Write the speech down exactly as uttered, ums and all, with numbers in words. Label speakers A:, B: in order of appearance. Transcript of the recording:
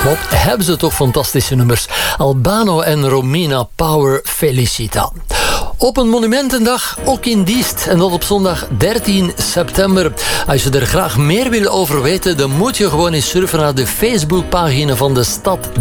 A: Wat hebben ze toch fantastische nummers. Albano en Romina Power, felicita. Op een monumentendag, ook in Diest. En dat op zondag dertien september. Als je er graag meer wil over weten, dan moet je gewoon eens surfen naar de Facebookpagina van de stad